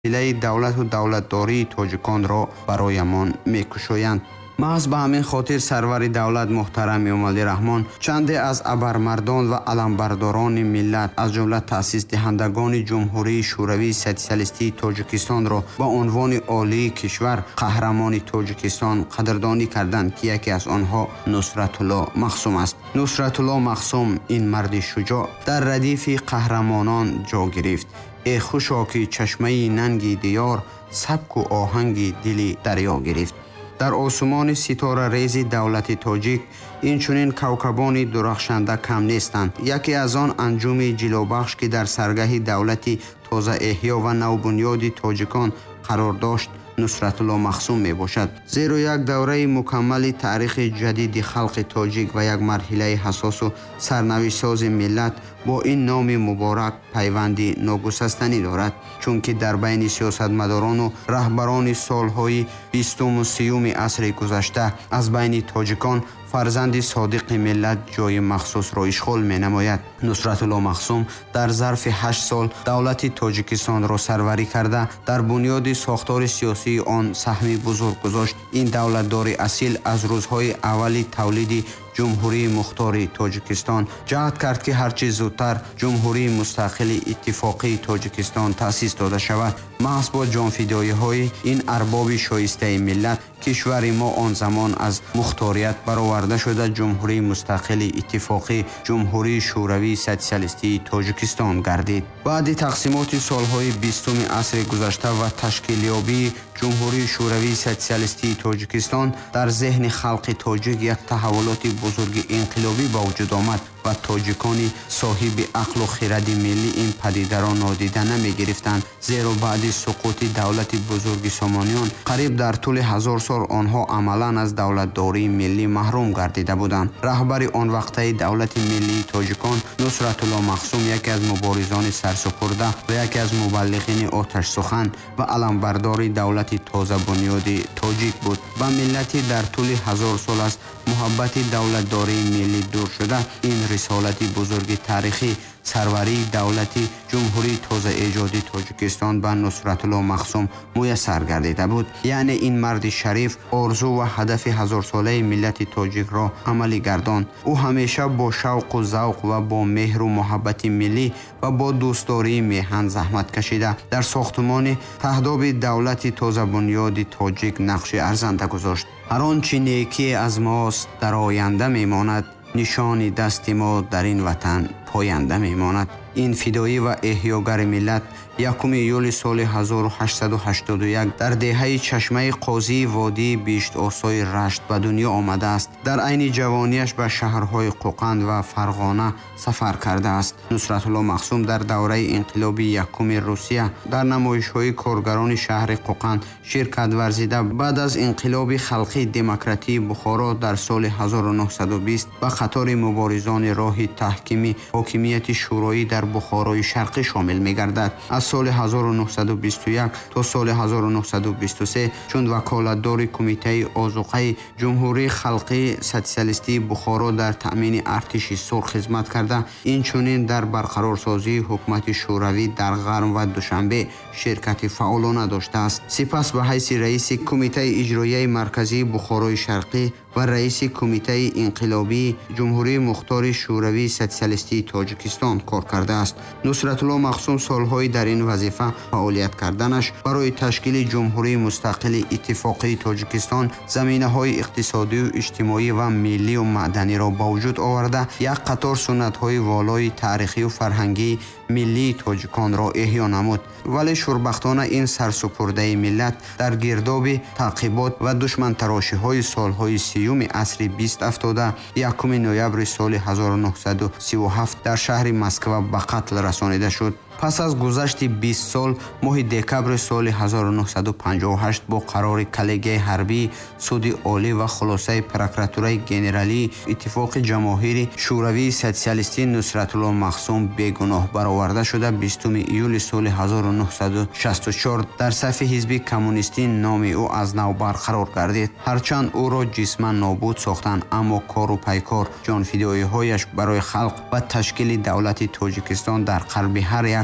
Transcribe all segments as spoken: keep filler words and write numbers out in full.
ҳилаи давлату давлатдории тоҷиконро бароямон мекушоянд. маҳз ба ҳамин хотир сарвари давлат муҳтарам Эмомалӣ Раҳмон чанде аз абармардон ва аламбардорони миллат аз ҷумла таъсисдиҳандагони Ҷумҳурии Шӯравии Сотсиалистии Тоҷикистонро ба унвони олии кишвар қаҳрамони Тоҷикистон қадрдонӣ карданд, ки яке аз онҳо Нусратулло Махсум аст. Нусратулло Махсум, ин марди шуҷоъ, дар радифи қаҳрамонон ҷо гирифт. Э хушо ки чашмаи нанги диёр сабку оҳанги дили дарё гирифт. дар осмони ситорарези давлати тоҷик инчунин кавкабони дурахшанда кам нестанд. яке аз он анҷуми ҷилобахш ки дар саргаҳи давлати тозаэҳё ва навбунёди тоҷикон қарор дошт, Нусратулло Махсум мебошад. зеро як давраи мукаммали таърихи ҷадиди халқи тоҷик ва як марҳилаи ҳасосу сарнавиштсози миллат бо ин номи муборак пайванди ногусастанӣ дорад, чунки дар байни сиёсатмадорону раҳбарони солҳои бистуму сиюми асри гузашта аз байни тоҷикон фарзанди содиқи миллат ҷои махсусро ишғол менамояд. Нусратулло Махсум дар зарфи ҳашт сол давлати Тоҷикистонро сарварӣ карда дар бунёди сохтори сиёсии он саҳми бузург гузошт. Ин давлатдори асил аз рӯзҳои аввали тавлиди ҷумҳурии мухтори Тоҷикистон ҷаҳд кард ки ҳарчи зудтар ҷумҳурии мустақили иттифоқии Тоҷикистон таъсис дода шавад. маҳз бо ҷонфидоиҳои ин арбоби шоистаи миллат кишвари мо он замон аз мухторият бароварда шуда ҷумҳурии мустақили иттифоқӣ ҷумҳурии шӯравии сотсиалистии Тоҷикистон гардид. баъди тақсимоти солҳои бистуми асри гузашта ва ташкилёбии ҷумҳурии шӯравии сотсиалистии Тоҷикистон дар зеҳни халқи тоҷик як таҳаввулоти бузурги инқилобӣ ба вуҷуд омад ва тоҷикони соҳиби ақлу хиради миллӣ ин падидаро нодида намегирифтанд, зеро баъди суқути давлати бузурги Сомониён қариб дар тӯли ҳазор сол онҳо амалан аз давлатдории миллӣ маҳрум гардида буданд. раҳбари он вақтаи давлати миллии тоҷикон Нусратулло Махсум яке аз муборизони сарсупурда ва яке аз мубаллиғини оташсухан ва аламбардори давлати тозабунёди тоҷик буд. ба миллати дар тӯли ҳазор сол аз муҳаббати давлатдории миллӣ дур шуда ин рисолати бузурги таърихӣ сарварии давлати ҷумҳурии тозаэҷоди Тоҷикистон ба Нусратулло Махсум муяссар гардида буд. яъне ин марди шариф орзу ва ҳадафи ҳазорсолаи миллати тоҷикро амалӣ гардонд. ӯ ҳамеша бо шавқу завқ ва бо меҳру муҳаббати миллӣ ва бо дӯстдории меҳан заҳмат кашида дар сохтумони таҳдоби давлати тозабунёди тоҷик нақши арзанда гузошт. ҳар он чи некие аз мост дар оянда мемонад, нишони дасти мо дар ин ватан поянда мемонад. ин фидоӣ ва эҳёгари миллат якуми июли соли ҳазору ҳаштсаду ҳаштоду як дар деҳаи чашмаи қозии водии бишт осои Рашт ба дунё омадааст. дар айни ҷавониаш ба шаҳрҳои Қуқанд ва Фарғона сафар кардааст. Нусратулло Махсум дар давраи инқилоби якуми Русия дар намоишҳои коргарони шаҳри Қуқанд ширкат варзида баъд аз инқилоби халқии демократии Бухоро дар соли ҳазору нуҳсаду бист ба қатори муборизони роҳи таҳкими ҳокимияти шӯроӣ дар Бухорои шарқӣ шомил мегардад. аз соли ҳазору нуҳсаду бисту як то соли ҳазору нуҳсаду бисту се чун ваколатдори Кумитаи озуқаи Ҷумҳурии Халқии Сотсиалистии Бухоро дар таъмини артиши сурх хизмат карда, инчунин дар барқарорсозии ҳукумати шӯравӣ дар Ғарм ва Душанбе ширкати фаъолона доштааст. сипас ба ҳайси раиси Кумитаи иҷроияи марказии Бухорои шарқӣ ва раиси Кумитаи инқилобии Ҷумҳурии Мухтори Шӯравии Сотсиалистии Тоҷикистон кор кардааст. Нусратулло Махсум солҳои дар ин вазифа фаъолият карданаш барои ташкили Ҷумҳурии Мустақили Иттифоқии Тоҷикистон заминаҳои иқтисодию, иҷтимоӣ ва миллию маъданиро ба вуҷуд оварда як қатор суннатҳои волои таърихию фарҳангии миллии тоҷиконро эҳё намуд. вале шӯрбахтона ин сарсупурдаи миллат дар гирдоби таъқибот ва душмантарошиҳои солҳои сиюми асри бист афтода якуми ноябри соли ҳазору нуҳсаду сиву ҳафт дар шаҳри Москва ба қатл расонида шуд. пас аз гузашти бист сол моҳи декабри соли ҳазору нуҳсаду панҷоҳу ҳашт бо қарори коллегияи ҳарбии суди олӣ ва хулосаи прокуратураи генералии иттифоқи ҷамоҳири шӯравии сотсиалистӣ Нусратулло Махсум бегуноҳ бароварда шуда бистуми июли соли ҳазору нуҳсаду шасту чор дар сафи ҳизби коммунистӣ номи ӯ аз нав барқарор гардид. ҳарчанд ӯро ҷисман нобуд сохтанд, аммо кору пайкор ҷонфидоиҳояш барои халқ ва ташкили давлати Тоҷикистон дар қалби ҳар як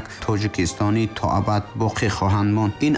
як тоҷикистони то абад боқӣ хоҳанд монд. ин